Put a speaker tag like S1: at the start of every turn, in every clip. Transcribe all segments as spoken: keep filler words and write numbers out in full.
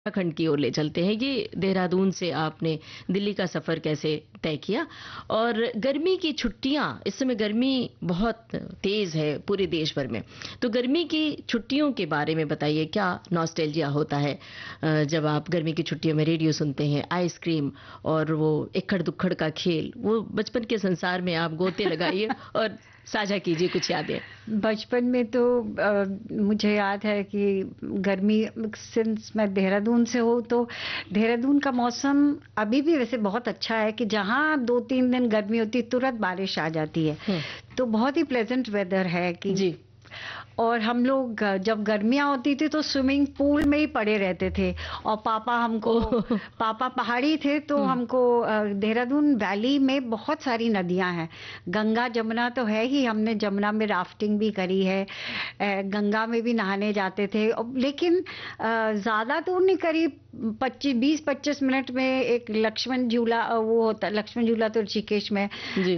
S1: उत्तराखंड की ओर ले चलते हैं। ये देहरादून से आपने दिल्ली का सफर कैसे तय किया, और गर्मी की छुट्टियां, इस समय गर्मी बहुत तेज है पूरे देश भर में, तो गर्मी की छुट्टियों के बारे में बताइए। क्या नॉस्टैल्जिया होता है अ, जब आप गर्मी की छुट्टियों में रेडियो सुनते हैं, आइसक्रीम और वो इक्खड़ दुक्खड़ का खेल, वो बचपन के संसार में आप गोते लगाइए और साझा कीजिए कुछ यादें।
S2: बचपन में तो अ, मुझे याद है कि गर्मी, सिंस मैं देहरादून से हूँ, तो देहरादून का मौसम अभी भी वैसे बहुत अच्छा है कि जहाँ दो तीन दिन गर्मी होती है तुरंत बारिश आ जाती है, तो बहुत ही प्लेजेंट वेदर है कि जी। और हम लोग जब गर्मियाँ होती थी तो स्विमिंग पूल में ही पड़े रहते थे, और पापा हमको पापा पहाड़ी थे तो हमको देहरादून वैली में बहुत सारी नदियां हैं, गंगा जमुना तो है ही, हमने जमुना में राफ्टिंग भी करी है, गंगा में भी नहाने जाते थे, लेकिन ज़्यादा दूर नहीं, करीब पच्चीस बीस पच्चीस मिनट में एक लक्ष्मण झूला, वो होता लक्ष्मण झूला तो ऋषिकेश में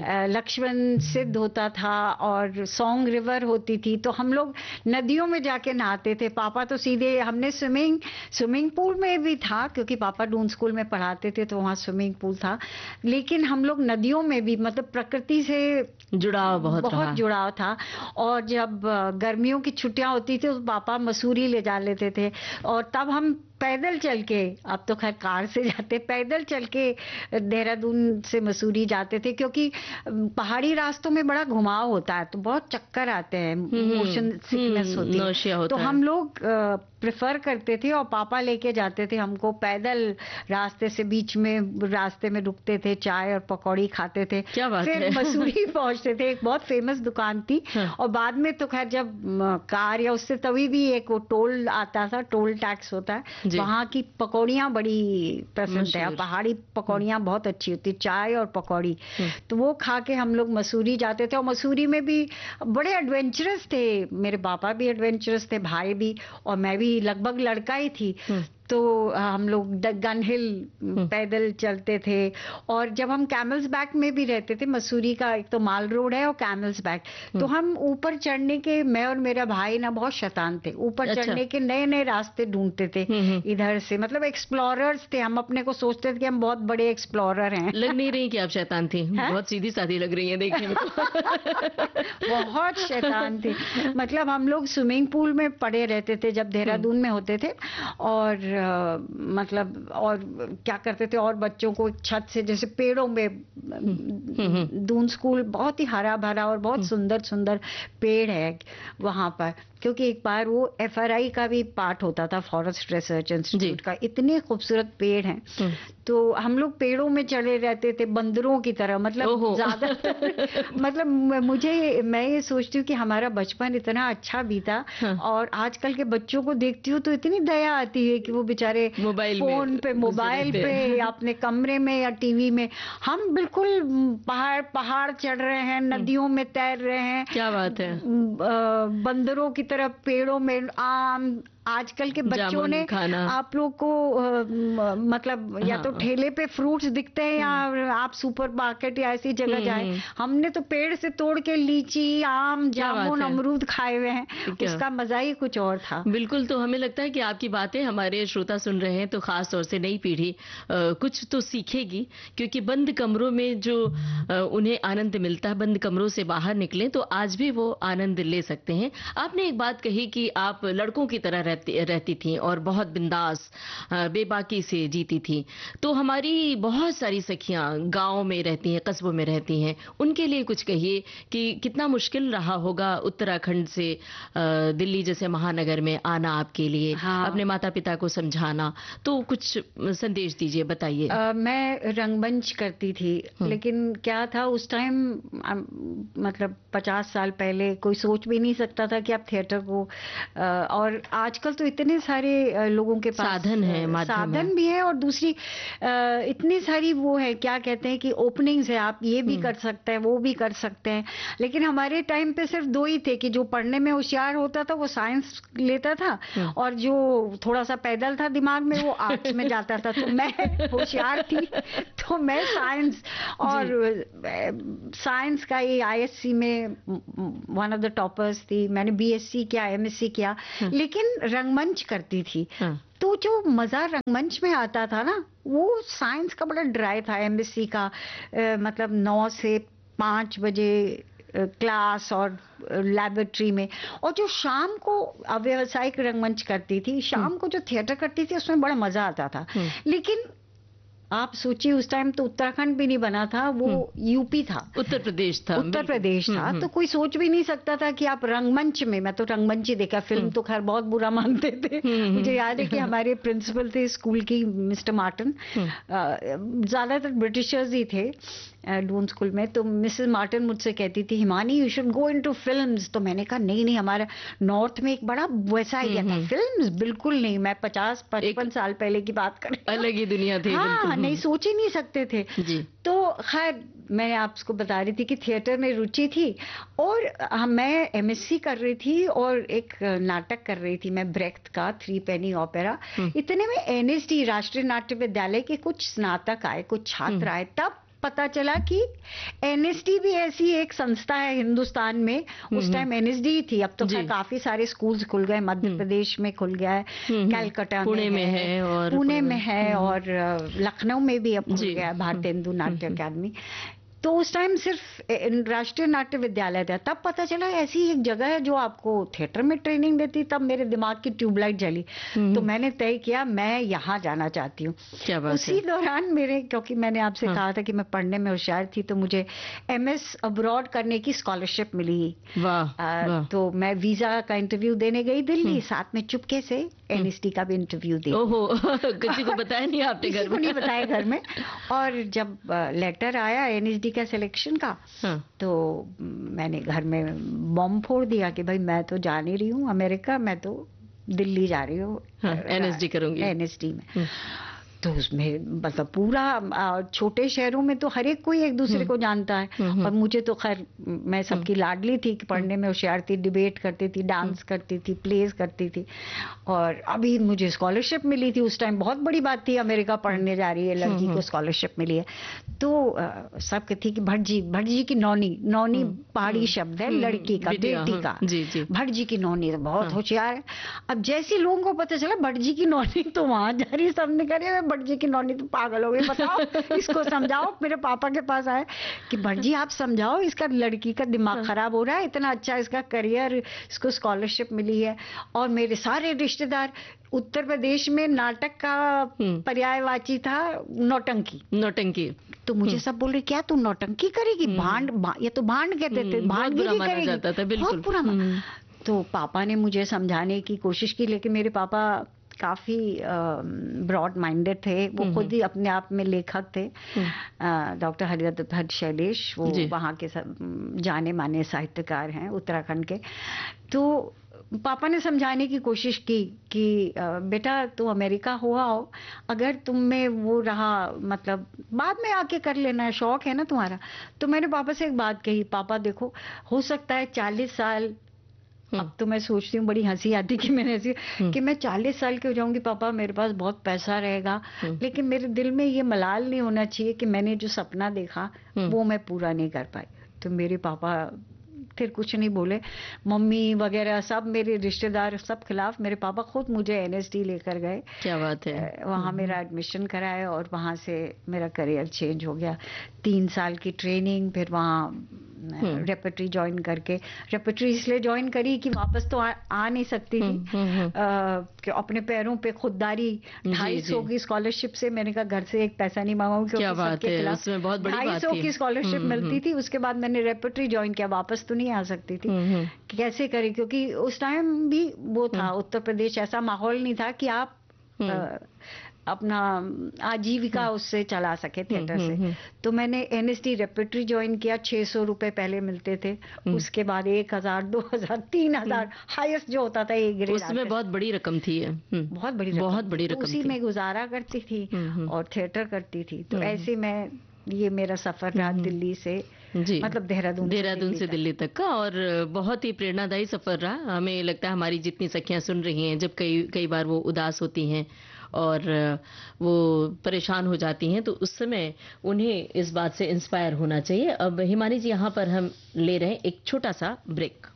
S2: लक्ष्मण सिद्ध होता था, और सोंग रिवर होती थी, तो हम लोग नदियों में जाके नहाते थे। पापा तो सीधे, हमने स्विमिंग स्विमिंग पूल में भी था क्योंकि पापा डून स्कूल में पढ़ाते थे तो वहाँ स्विमिंग पूल था, लेकिन हम लोग नदियों में भी, मतलब प्रकृति से
S1: जुड़ाव बहुत
S2: बहुत
S1: रहा।
S2: जुड़ाव था। और जब गर्मियों की छुट्टियां होती थी तो पापा मसूरी ले जा लेते थे, और तब हम पैदल चल के, अब तो खैर कार से जाते, पैदल चल के देहरादून से मसूरी जाते थे, क्योंकि पहाड़ी रास्तों में बड़ा घुमाव होता है तो बहुत चक्कर आते हैं, मोशन सिकनेस होती है, तो हम लोग प्रेफर करते थे और पापा लेके जाते थे हमको पैदल रास्ते से, बीच में रास्ते में रुकते थे, चाय और पकौड़ी खाते थे,
S1: क्या बात
S2: फिर
S1: है।
S2: मसूरी पहुंचते थे, एक बहुत फेमस दुकान थी। हाँ। और बाद में तो खैर जब कार या उससे तभी भी एक वो टोल आता था, टोल टैक्स होता है, वहाँ की पकौड़ियाँ बड़ी पसंद है, पहाड़ी पकौड़ियाँ बहुत अच्छी होती, चाय और पकौड़ी, तो वो खा के हम लोग मसूरी जाते थे। और मसूरी में भी बड़े एडवेंचरस थे, मेरे पापा भी एडवेंचरस थे, भाई भी, और मैं भी लगभग लड़का ही थी, तो हम लोग गन हिल पैदल चलते थे। और जब हम कैमल्स बैक में भी रहते थे, मसूरी का एक तो माल रोड है और कैमल्स बैक, तो हम ऊपर चढ़ने के, मैं और मेरा भाई ना बहुत शैतान थे, ऊपर अच्छा। चढ़ने के नए नए रास्ते ढूंढते थे इधर से, मतलब एक्सप्लोरर्स थे हम, अपने को सोचते थे कि हम बहुत बड़े एक्सप्लोरर हैं।
S1: लग नहीं रही कि आप शैतान थी, बहुत सीधी सादी लग रही है देखने में तो।
S2: बहुत शैतान थे, मतलब हम लोग स्विमिंग पूल में पड़े रहते थे जब देहरादून में होते थे, और Uh, मतलब और क्या करते थे, और बच्चों को छत से, जैसे पेड़ों में, दून स्कूल बहुत ही हरा भरा और बहुत सुंदर सुंदर पेड़ है वहां पर, क्योंकि एक बार वो एफ आर आई का भी पार्ट होता था, फॉरेस्ट रिसर्च इंस्टीट्यूट का, इतने खूबसूरत पेड़ हैं, तो हम लोग पेड़ों में चढ़े रहते थे बंदरों की तरह, मतलब ज्यादा मतलब मुझे, मैं ये सोचती हूँ कि हमारा बचपन इतना अच्छा बीता, और आजकल के बच्चों को देखती हूँ तो इतनी दया आती है कि वो बेचारे फोन पे, मोबाइल पे, या अपने कमरे में या टीवी में, हम बिल्कुल पहाड़ पहाड़ चढ़ रहे हैं, नदियों में तैर रहे हैं।
S1: क्या बात है।
S2: बंदरों की तरफ पेड़ों में, आम, आजकल के बच्चों ने, आप लोग को आ, मतलब हाँ। या तो ठेले पे फ्रूट्स दिखते हैं, या आप सुपर मार्केट या ऐसी जगह जाए, हमने तो पेड़ से तोड़ के लीची, आम, जामुन, अमरूद खाए हुए हैं, उसका मजा ही कुछ और था।
S1: बिल्कुल, तो हमें लगता है कि आपकी बातें हमारे श्रोता सुन रहे हैं तो खास तौर से नई पीढ़ी आ, कुछ तो सीखेगी, क्योंकि बंद कमरों में जो आ, उन्हें आनंद मिलता है, बंद कमरों से बाहर निकलें तो आज भी वो आनंद ले सकते हैं। आपने एक बात कही कि आप लड़कों की तरह रहती रहती थी और बहुत बिंदास, बेबाकी से जीती थी, तो हमारी बहुत सारी सखियां गांव में रहती हैं, कस्बों में रहती हैं, उनके लिए कुछ कहिए कि कितना मुश्किल रहा होगा उत्तराखंड से दिल्ली जैसे महानगर में आना आपके लिए, हाँ। अपने माता पिता को समझाना, तो कुछ संदेश दीजिए, बताइए।
S2: मैं रंगमंच करती थी, लेकिन क्या था उस टाइम, मतलब पचास साल पहले कोई सोच भी नहीं सकता था कि आप थिएटर को, और आजकल तो इतने सारे लोगों के पास
S1: साधन है,
S2: साधन भी है, और दूसरी इतनी सारी वो है, क्या कहते हैं कि ओपनिंग्स है, आप ये भी कर सकते हैं, वो भी कर सकते हैं, लेकिन हमारे टाइम पे सिर्फ दो ही थे कि जो पढ़ने में होशियार होता था वो साइंस लेता था, और जो थोड़ा सा पैदल था दिमाग में वो आर्ट्स में जाता था, तो मैं होशियार थी तो मैं साइंस, और साइंस का ये आई एस सी में वन ऑफ द टॉपर्स थी, मैंने बी एस सी किया, एम एस सी किया, लेकिन रंगमंच करती थी।
S1: हाँ।
S2: तो जो मजा रंगमंच में आता था ना, वो साइंस का बड़ा ड्राइव था, एमएससी का आ, मतलब नौ से पाँच बजे क्लास और लैबोरेटरी में, और जो शाम को व्यावसायिक रंगमंच करती थी, शाम को जो थिएटर करती थी, उसमें बड़ा मजा आता था। लेकिन आप सोचिए उस टाइम तो उत्तराखंड भी नहीं बना था, वो यूपी था,
S1: उत्तर प्रदेश था,
S2: उत्तर प्रदेश था। तो कोई सोच भी नहीं सकता था कि आप रंगमंच में, मैं तो रंगमंच ही देखा, फिल्म तो खैर बहुत बुरा मानते थे। मुझे याद है कि हमारे प्रिंसिपल थे स्कूल की, मिस्टर मार्टिन, ज्यादातर ब्रिटिशर्स ही थे डून स्कूल में। तो मिसेस मार्टिन मुझसे कहती थी, Himani you should go into films. तो मैंने कहा नहीं नहीं, हमारा नॉर्थ में एक बड़ा वैसा आइडिया था, फिल्म्स बिल्कुल नहीं। मैं पचास पचपन साल पहले की बात कर रही हूँ,
S1: अलग ही दुनिया थी।
S2: हाँ, नहीं सोच ही नहीं सकते थे
S1: जी।
S2: तो खैर मैं आपको बता रही थी कि थिएटर में रुचि थी, और मैं एमएससी कर रही थी और एक नाटक कर रही थी मैं, ब्रेख्त का थ्री पेनी ओपेरा। इतने में एनएसडी, राष्ट्रीय नाट्य विद्यालय के कुछ स्नातक आए, कुछ छात्र आए। तब पता चला कि एनएसडी भी ऐसी एक संस्था है हिंदुस्तान में। उस टाइम एनएसडी थी, अब तो काफी सारे स्कूल्स खुल गए, मध्य प्रदेश में खुल गया है, कलकत्ता
S1: पुणे में है, और
S2: पुणे में है, और लखनऊ में भी अब खुल गया है भारतीय हिंदू नाट्य अकादमी। तो उस टाइम सिर्फ राष्ट्रीय नाट्य विद्यालय था। तब पता चला ऐसी एक जगह है जो आपको थिएटर में ट्रेनिंग देती। तब मेरे दिमाग की ट्यूबलाइट जली, तो मैंने तय किया मैं यहाँ जाना चाहती हूँ। उसी दौरान मेरे, क्योंकि मैंने आपसे हाँ। कहा था कि मैं पढ़ने में होशियार थी, तो मुझे एमएस अब्रॉड करने की स्कॉलरशिप मिली।
S1: वाह,
S2: आ, वाह। तो मैं वीजा का इंटरव्यू देने गई दिल्ली, साथ में चुपके से एनएसडी का भी इंटरव्यू दी।
S1: ओहो, किसी को बताया नहीं आपने घर में?
S2: नहीं बताया घर में। और जब लेटर आया एनएसडी का सिलेक्शन का, हाँ। तो मैंने घर में बॉम्ब फोड़ दिया कि भाई मैं तो जा नहीं रही हूँ अमेरिका, मैं तो दिल्ली जा रही हूँ,
S1: हाँ, एनएसडी करूंगी,
S2: एनएसडी में। तो उसमें मतलब पूरा छोटे शहरों में तो हर एक कोई एक दूसरे को जानता है, और मुझे तो खैर मैं सबकी लाडली थी कि पढ़ने में होशियार थी, डिबेट करती थी, डांस करती थी, प्लेज करती थी, और अभी मुझे स्कॉलरशिप मिली थी। उस टाइम बहुत बड़ी बात थी, अमेरिका पढ़ने जा रही है लड़की को स्कॉलरशिप मिली है। तो सब कहती कि भटजी, भटजी की नौनी, नौनी पहाड़ी शब्द है लड़की का, बेटी का, भटजी की नौनी तो बहुत होशियार है। अब जैसे लोगों को पता चला भटजी की नौनी, तो वहां जा रही, सबने कहा भटजी की नौनी तो पागल हो गई, बताओ इसको समझाओ। मेरे पापा के पास आए कि भटजी आप समझाओ, इसका लड़की का दिमाग खराब हो रहा है, इतना अच्छा इसका करियर, इसको स्कॉलरशिप मिली है। और मेरे सारे रिश्तेदार, उत्तर प्रदेश में नाटक का पर्यायवाची था नौटंकी, नौटंकी तो मुझे सब बोल रहे क्या तू नौटंकी करेगी, भांड, ये तो भांड कहते थे, भांडगिरी करेगी, बहुत बुरा। तो पापा ने मुझे समझाने की कोशिश की, लेकिन मेरे पापा काफी ब्रॉड माइंडेड थे। वो खुद ही अपने आप में लेखक थे, डॉक्टर हरिदत्त शैलेश, वो वहाँ के जाने माने साहित्यकार हैं उत्तराखंड के। तो पापा ने समझाने की कोशिश की कि बेटा तू अमेरिका हुआ हो, अगर तुम में वो रहा, मतलब बाद में आके कर लेना है, शौक है ना तुम्हारा। तो मैंने पापा से एक बात कही, पापा देखो हो सकता है चालीस साल, अब तो मैं सोचती हूँ, बड़ी हंसी आती कि मैंने ऐसी कि मैं चालीस साल की हो जाऊंगी पापा, मेरे पास बहुत पैसा रहेगा, लेकिन मेरे दिल में ये मलाल नहीं होना चाहिए कि मैंने जो सपना देखा वो मैं पूरा नहीं कर पाई। तो मेरे पापा फिर कुछ नहीं बोले, मम्मी वगैरह सब मेरे रिश्तेदार सब खिलाफ, मेरे पापा खुद मुझे एनएसडी लेकर गए। क्या बात है। वहाँ मेरा एडमिशन कराया और वहाँ से मेरा करियर चेंज हो गया। तीन साल की ट्रेनिंग, फिर वहाँ रेपर्टरी ज्वाइन करके, रेपर्टरी इसलिए ज्वाइन करी कि वापस तो आ, आ नहीं सकती थी, आ, कि अपने पैरों पे खुददारी, ढाई सौ की स्कॉलरशिप से, मैंने कहा घर से एक पैसा नहीं मांगा क्योंकि सबके खिलाफ ढाई सौ की स्कॉलरशिप मिलती थी। उसके बाद मैंने रेपर्टरी ज्वाइन किया, वापस तो नहीं आ सकती थी, कैसे करें, क्योंकि उस टाइम भी वो था उत्तर प्रदेश, ऐसा माहौल नहीं था कि आप आ, अपना आजीविका उससे चला सके थिएटर से। तो मैंने एनएसडी रेपर्टरी ज्वाइन किया, छह सौ रुपए पहले मिलते थे, उसके बाद एक हजार, दो हजार, तीन हजार हाईएस्ट जो होता था एक ग्रेड,
S1: उसमें बहुत बड़ी रकम थी,
S2: बहुत बड़ी रकम,
S1: बहुत बड़ी रकम,
S2: उसी में गुजारा करती थी और थिएटर करती थी। तो ऐसे मैं, ये मेरा सफर रहा दिल्ली से, मतलब देहरादून
S1: देहरादून से दिल्ली तक का, और बहुत ही प्रेरणादायी सफर रहा। हमें लगता है हमारी जितनी सखियां सुन रही हैं, जब कई कई बार वो उदास होती हैं और वो परेशान हो जाती हैं, तो उस समय उन्हें इस बात से इंस्पायर होना चाहिए। अब हिमानी जी, यहाँ पर हम ले रहे हैं एक छोटा सा ब्रेक।